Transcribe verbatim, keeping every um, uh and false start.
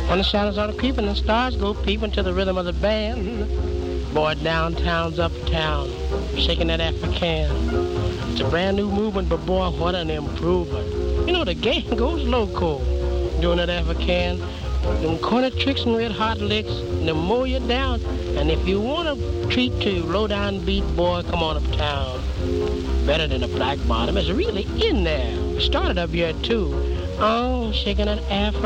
When the shadows are creeping and stars go peeping to the rhythm of the band. Boy, downtown's uptown, shaking that African. It's a brand new movement, but boy, what an improvement. You know, the gang goes loco doing that African. Them corner tricks and red hot licks, and they mow you down. And if you want a treat to low down beat, boy, come on uptown. Better than a black bottom. It's really in there. It started up here too. Oh, shaking that Afro.